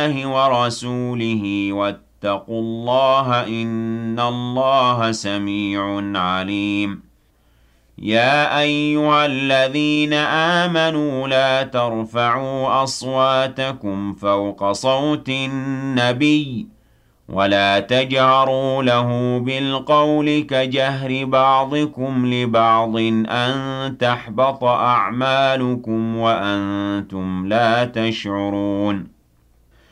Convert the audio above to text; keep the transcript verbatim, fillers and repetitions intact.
اللَّهِ وَرَسُولِهِ وَاتَّقُوا اللَّهَ إِنَّ اللَّهَ سَمِيعٌ عَلِيمٌ يَا أَيُّهَا الَّذِينَ آمَنُوا لَا تَرْفَعُوا أَصْوَاتَكُمْ فَوْقَ صَوْتِ النَّبِيِّ وَلَا تَجْهَرُوا لَهُ بِالْقَوْلِ كَجَهْرِ بَعْضِكُمْ لِبَعْضٍ أَن تَحْبَطَ أَعْمَالُكُمْ وَأَنتُمْ لَا تَشْعُرُونَ